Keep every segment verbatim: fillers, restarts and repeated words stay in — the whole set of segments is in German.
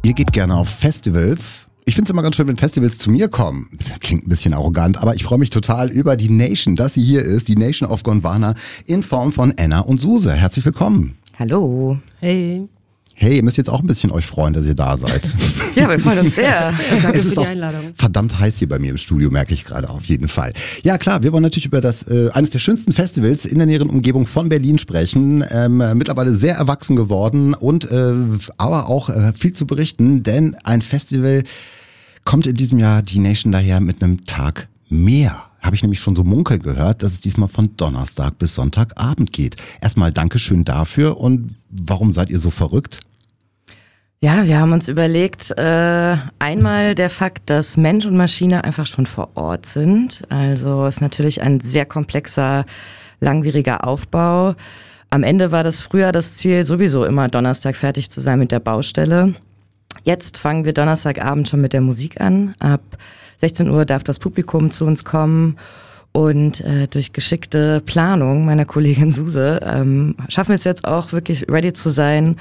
Ihr geht gerne auf Festivals. Ich finde es immer ganz schön, wenn Festivals zu mir kommen. Das klingt ein bisschen arrogant, aber ich freue mich total über die Nation, dass sie hier ist. Die Nation of Gondwana in Form von Enna und Suse. Herzlich willkommen. Hallo. Hey. Hey, ihr müsst jetzt auch ein bisschen euch freuen, dass ihr da seid. Ja, wir freuen uns sehr. Danke es ist für die auch Einladung. Verdammt heiß hier bei mir im Studio, merke ich gerade auf jeden Fall. Ja klar, wir wollen natürlich über das äh, eines der schönsten Festivals in der näheren Umgebung von Berlin sprechen. Ähm, mittlerweile sehr erwachsen geworden und äh, aber auch äh, viel zu berichten, denn ein Festival kommt in diesem Jahr die Nation daher mit einem Tag mehr. Habe ich nämlich schon so munkeln gehört, dass es diesmal von Donnerstag bis Sonntagabend geht. Erstmal Dankeschön dafür. Und warum seid ihr so verrückt? Ja, wir haben uns überlegt, äh, einmal der Fakt, dass Mensch und Maschine einfach schon vor Ort sind. Also ist natürlich ein sehr komplexer, langwieriger Aufbau. Am Ende war das früher das Ziel, sowieso immer Donnerstag fertig zu sein mit der Baustelle. Jetzt fangen wir Donnerstagabend schon mit der Musik an. Ab sechzehn Uhr darf das Publikum zu uns kommen und äh, durch geschickte Planung meiner Kollegin Suse ähm, schaffen wir es jetzt auch wirklich ready zu sein,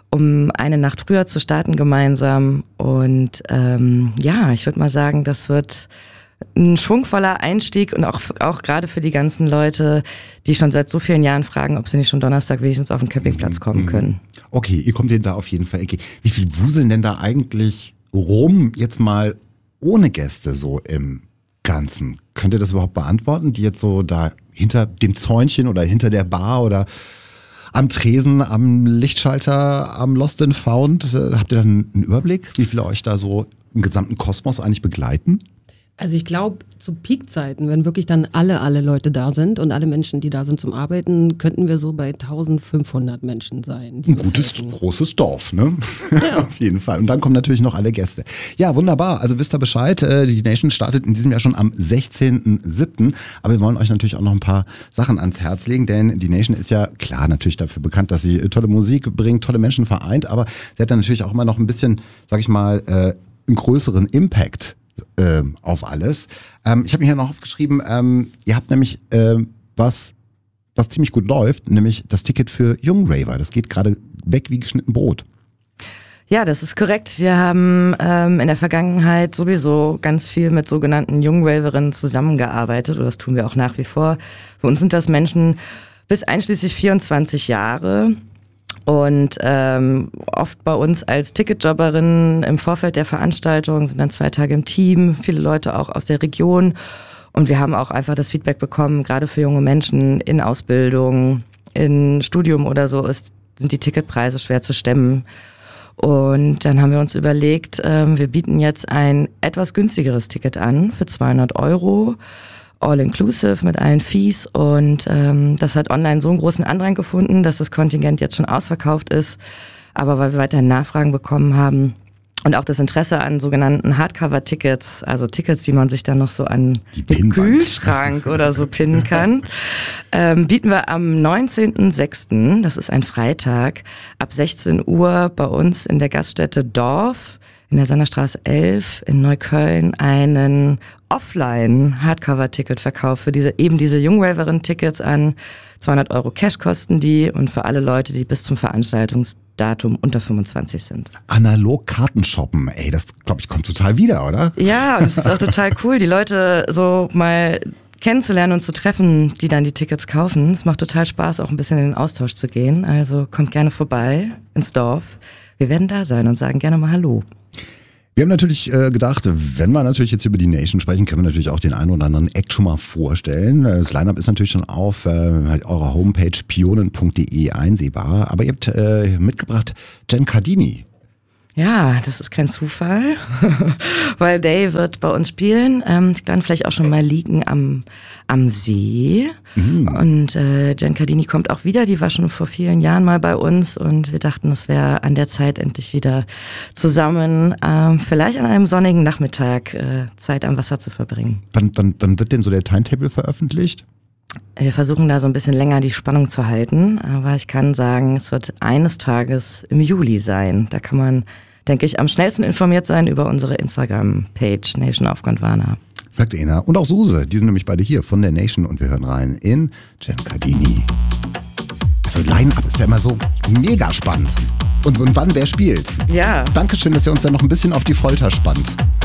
um eine Nacht früher zu starten gemeinsam. Und ähm, ja, ich würde mal sagen, das wird ein schwungvoller Einstieg und auch, auch gerade für die ganzen Leute, die schon seit so vielen Jahren fragen, ob sie nicht schon Donnerstag wenigstens auf den Campingplatz kommen können. Okay, ihr kommt denen da auf jeden Fall entgegen. Wie viel wuseln denn da eigentlich rum, jetzt mal ohne Gäste so im Ganzen? Könnt ihr das überhaupt beantworten, die jetzt so da hinter dem Zäunchen oder hinter der Bar oder am Tresen, am Lichtschalter, am Lost and Found, äh, habt ihr dann einen Überblick, wie viele euch da so im gesamten Kosmos eigentlich begleiten? Also ich glaube, zu Peakzeiten, wenn wirklich dann alle, alle Leute da sind und alle Menschen, die da sind zum Arbeiten, könnten wir so bei eintausendfünfhundert Menschen sein. Ein gutes, großes Dorf, ne? Ja. Auf jeden Fall. Und dann kommen natürlich noch alle Gäste. Ja, wunderbar. Also wisst ihr Bescheid, die Nation startet in diesem Jahr schon am sechzehnten siebten Aber wir wollen euch natürlich auch noch ein paar Sachen ans Herz legen, denn die Nation ist ja klar natürlich dafür bekannt, dass sie tolle Musik bringt, tolle Menschen vereint, aber sie hat dann natürlich auch immer noch ein bisschen, sag ich mal, einen größeren Impact Ähm, auf alles. Ähm, ich habe mir hier noch aufgeschrieben, ähm, ihr habt nämlich äh, was, was ziemlich gut läuft, nämlich das Ticket für Jungraver. Das geht gerade weg wie geschnitten Brot. Ja, das ist korrekt. Wir haben ähm, in der Vergangenheit sowieso ganz viel mit sogenannten Jungraverinnen zusammengearbeitet und das tun wir auch nach wie vor. Für uns sind das Menschen bis einschließlich vierundzwanzig Jahre. Und ähm, oft bei uns als Ticketjobberin im Vorfeld der Veranstaltung sind dann zwei Tage im Team, viele Leute auch aus der Region. Und wir haben auch einfach das Feedback bekommen, gerade für junge Menschen in Ausbildung, in Studium oder so ist, sind die Ticketpreise schwer zu stemmen. Und dann haben wir uns überlegt, ähm, wir bieten jetzt ein etwas günstigeres Ticket an für zweihundert Euro. All-inclusive mit allen Fees und ähm, das hat online so einen großen Andrang gefunden, dass das Kontingent jetzt schon ausverkauft ist, aber weil wir weiterhin Nachfragen bekommen haben und auch das Interesse an sogenannten Hardcover-Tickets, also Tickets, die man sich dann noch so an den Kühlschrank oder so pinnen kann, ähm, bieten wir am neunzehnten sechsten, das ist ein Freitag, ab sechzehn Uhr bei uns in der Gaststätte Dorf in der Sanderstraße elf in Neukölln einen Offline-Hardcover-Ticketverkauf für diese, eben diese Jungraverinnen-Tickets an. zweihundert Euro Cash kosten die und für alle Leute, die bis zum Veranstaltungsdatum unter fünfundzwanzig sind. Analog Karten shoppen, ey, das glaube ich kommt total wieder, oder? Ja, und das ist auch total cool, die Leute so mal kennenzulernen und zu treffen, die dann die Tickets kaufen. Es macht total Spaß, auch ein bisschen in den Austausch zu gehen. Also kommt gerne vorbei ins Dorf. Wir werden da sein und sagen gerne mal Hallo. Wir haben natürlich äh, gedacht, wenn wir natürlich jetzt über die Nation sprechen, können wir natürlich auch den einen oder anderen Act schon mal vorstellen. Das Line-Up ist natürlich schon auf äh, eurer Homepage pionen punkt de einsehbar. Aber ihr habt äh, mitgebracht Jen Cardini. Ja, das ist kein Zufall, weil Day wird bei uns spielen, ähm, dann vielleicht auch schon mal liegen am, am See. Mhm. Und äh, Jen Cardini kommt auch wieder, die war schon vor vielen Jahren mal bei uns und wir dachten, es wäre an der Zeit endlich wieder zusammen, äh, vielleicht an einem sonnigen Nachmittag äh, Zeit am Wasser zu verbringen. Wann, wann, wann wird denn so der Timetable veröffentlicht? Wir versuchen da so ein bisschen länger die Spannung zu halten, aber ich kann sagen, es wird eines Tages im Juli sein. Da kann man, denke ich, am schnellsten informiert sein über unsere Instagram-Page Nation of Gondwana. Sagt Enna. Und auch Suse, die sind nämlich beide hier von der Nation und wir hören rein in Jen Cardini. Also Line-Up ist ja immer so mega spannend. Und, und wann wer spielt. Ja. Dankeschön, dass ihr uns da noch ein bisschen auf die Folter spannt.